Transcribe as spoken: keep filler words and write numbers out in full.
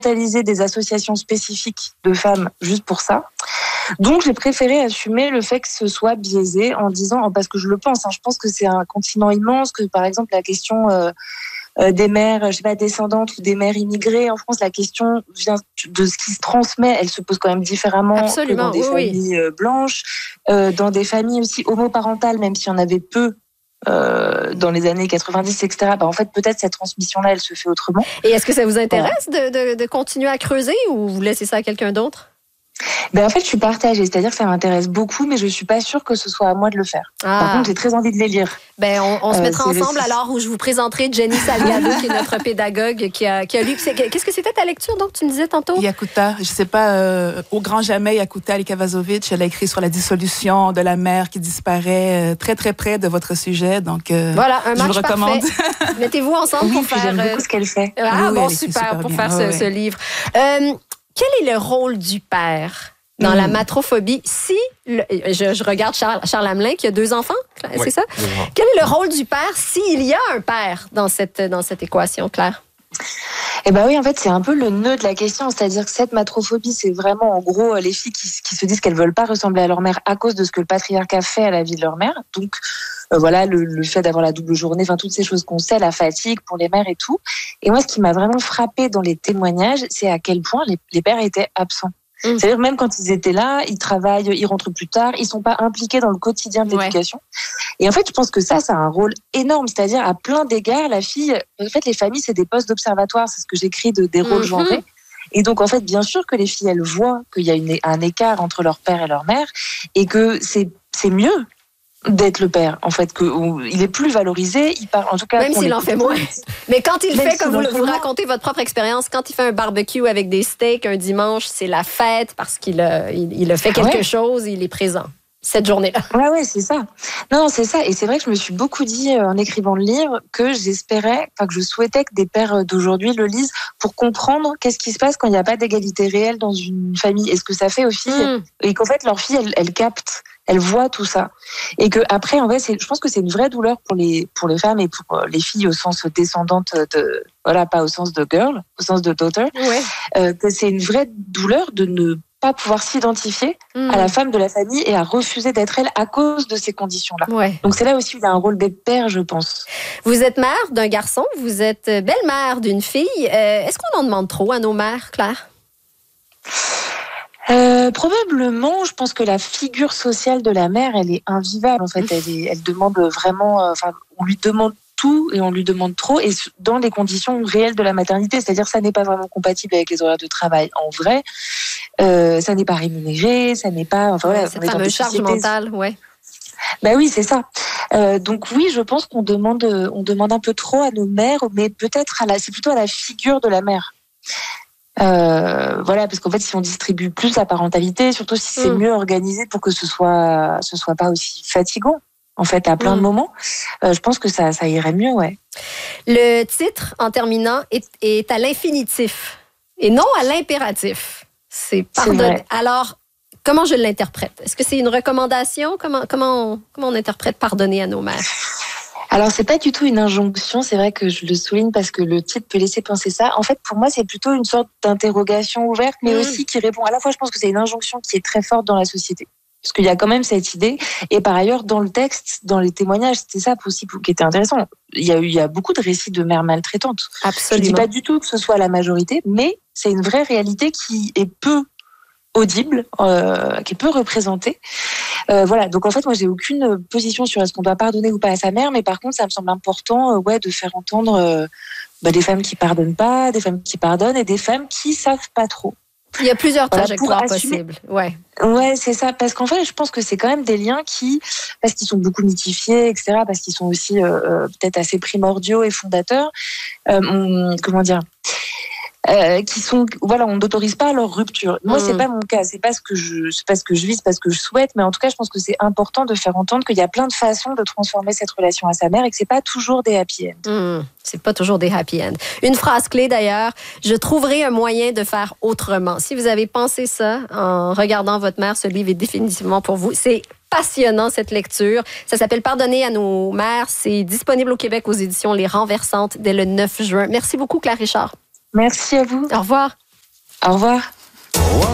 instrumentaliser des associations spécifiques de femmes juste pour ça. Donc, j'ai préféré assumer le fait que ce soit biaisé en disant, parce que je le pense, hein, je pense que c'est un continent immense, que par exemple la question euh, euh, des mères, je sais pas, descendantes ou des mères immigrées en France, la question vient de ce qui se transmet, elle se pose quand même différemment Absolument, que dans des oui, familles oui. blanches, euh, dans des familles aussi homoparentales, même s'il y en avait peu. Euh, dans les années quatre-vingt-dix, et cetera. Bah, en fait, peut-être cette transmission-là, elle se fait autrement. Et est-ce que ça vous intéresse de, de, de continuer à creuser ou vous laissez ça à quelqu'un d'autre? Ben en fait, je suis partagée, c'est-à-dire que ça m'intéresse beaucoup, mais je suis pas sûre que ce soit à moi de le faire. Ah. Par contre, j'ai très envie de les lire. Ben, on, on se euh, mettra ensemble le... alors où je vous présenterai Jenny Salgado, qui est notre pédagogue, qui a, qui a lu. Qu'est-ce que c'était ta lecture, donc, tu me disais tantôt? Yakuta, je sais pas, euh, Au grand jamais, Yakuta Alikavazovic, elle a écrit sur la dissolution de la mer qui disparaît, euh, très, très près de votre sujet. Donc, euh, voilà, un match je vous recommande. Parfait. Mettez-vous ensemble oui, pour faire. J'aime beaucoup ce qu'elle fait. Ah, oui, bon, oui, super, super, pour bien. faire oui, ce, oui. ce livre. Euh, quel est le rôle du père dans mmh. la matrophobie? Si, le, je, je regarde Charles, Charles Hamelin, qui a deux enfants, c'est oui, ça? Quel est le rôle du père s'il y a un père dans cette, dans cette équation, Claire? Eh ben oui, en fait, c'est un peu le nœud de la question, c'est-à-dire que cette matrophobie, c'est vraiment, en gros, les filles qui, qui se disent qu'elles veulent pas ressembler à leur mère à cause de ce que le patriarcat fait à la vie de leur mère. Donc, euh, voilà, le, le fait d'avoir la double journée, enfin, toutes ces choses qu'on sait, la fatigue pour les mères et tout. Et moi, ce qui m'a vraiment frappée dans les témoignages, c'est à quel point les, les pères étaient absents. Mmh. C'est-à-dire même quand ils étaient là, ils travaillent, ils rentrent plus tard, ils sont pas impliqués dans le quotidien de l'éducation. Ouais. Et en fait, je pense que ça, ça a un rôle énorme. C'est-à-dire, à plein d'égards, la fille, en fait, les familles, c'est des postes d'observatoire. C'est ce que j'écris de, des rôles mmh. genrés. Et donc, en fait, bien sûr que les filles, elles voient qu'il y a une, un écart entre leur père et leur mère et que c'est, c'est mieux d'être le père, en fait, qu'il est plus valorisé, il parle, en tout cas... Même s'il en fait moins. Mais quand il Même fait, comme vous, vous racontez votre propre expérience, quand il fait un barbecue avec des steaks un dimanche, c'est la fête parce qu'il a, il, il a fait quelque ouais. chose, il est présent cette journée-là. Ouais, ouais, c'est ça. Non, c'est ça. Et c'est vrai que je me suis beaucoup dit, euh, en écrivant le livre, que j'espérais, enfin, que je souhaitais que des pères d'aujourd'hui le lisent pour comprendre qu'est-ce qui se passe quand il n'y a pas d'égalité réelle dans une famille et ce que ça fait aux filles. Mmh. Et qu'en fait, leurs filles, elles, elles captent. Elle voit tout ça. Et que après, en fait, c'est, je pense que c'est une vraie douleur pour les, pour les femmes et pour les filles au sens descendante de, voilà, pas au sens de girl, au sens de daughter. Ouais. Euh, que c'est une vraie douleur de ne pas pouvoir s'identifier mmh. à la femme de la famille et à refuser d'être elle à cause de ces conditions-là. Ouais. Donc c'est là aussi où il y a un rôle des pères, je pense. Vous êtes mère d'un garçon, vous êtes belle-mère d'une fille. Euh, est-ce qu'on en demande trop à nos mères, Claire? Euh, probablement, je pense que la figure sociale de la mère, elle est invivable. En fait, elle, est, elle demande vraiment, euh, enfin, on lui demande tout et on lui demande trop, et dans les conditions réelles de la maternité, c'est-à-dire ça n'est pas vraiment compatible avec les horaires de travail. En vrai, euh, ça n'est pas rémunéré, ça n'est pas. Enfin, voilà, cette fameuse charge mentale, ouais. Ben oui, c'est ça. Euh, donc oui, je pense qu'on demande, on demande un peu trop à nos mères, mais peut-être à la, c'est plutôt à la figure de la mère. Euh, voilà, parce qu'en fait, si on distribue plus la parentalité, surtout si c'est mmh. mieux organisé pour que ce soit, ce soit pas aussi fatigant, en fait, à plein mmh. de moments, euh, je pense que ça, ça irait mieux, ouais. Le titre, en terminant, est, est à l'infinitif et non à l'impératif. C'est pardonner. Alors, comment je l'interprète? Est-ce que c'est une recommandation? Comment, comment, on, comment on interprète pardonner à nos mères? Alors, c'est pas du tout une injonction, c'est vrai que je le souligne parce que le titre peut laisser penser ça. En fait, pour moi, c'est plutôt une sorte d'interrogation ouverte, mais mmh. aussi qui répond. À la fois, je pense que c'est une injonction qui est très forte dans la société. Parce qu'il y a quand même cette idée. Et par ailleurs, dans le texte, dans les témoignages, c'était ça aussi qui était intéressant. Il y a eu, il y a beaucoup de récits de mères maltraitantes. Absolument. Je dis pas du tout que ce soit la majorité, mais c'est une vraie réalité qui est peu audible, euh, qui est peu représentée. Euh, voilà, donc en fait, moi, j'ai aucune position sur est-ce qu'on doit pardonner ou pas à sa mère, mais par contre, ça me semble important, euh, ouais, de faire entendre euh, bah, des femmes qui pardonnent pas, des femmes qui pardonnent et des femmes qui savent pas trop. Il y a plusieurs trajectoires voilà, possibles. Ouais. Ouais, c'est ça. Parce qu'en fait, je pense que c'est quand même des liens qui, parce qu'ils sont beaucoup mythifiés, et cetera, parce qu'ils sont aussi euh, peut-être assez primordiaux et fondateurs. Euh, on, comment dire Euh, qui sont, voilà, on n'autorise pas leur rupture. Moi, mmh. c'est pas mon cas, c'est pas ce que je, c'est pas ce que je vis, c'est pas ce que je souhaite, mais en tout cas, je pense que c'est important de faire entendre qu'il y a plein de façons de transformer cette relation à sa mère et que c'est pas toujours des happy end. Mmh. C'est pas toujours des happy end. Une phrase clé d'ailleurs, je trouverai un moyen de faire autrement. Si vous avez pensé ça en regardant votre mère, ce livre est définitivement pour vous. C'est passionnant cette lecture. Ça s'appelle Pardonner à nos mères. C'est disponible au Québec aux éditions Les Renversantes dès le neuf juin. Merci beaucoup, Claire Richard. Merci à vous. Au revoir. Au revoir.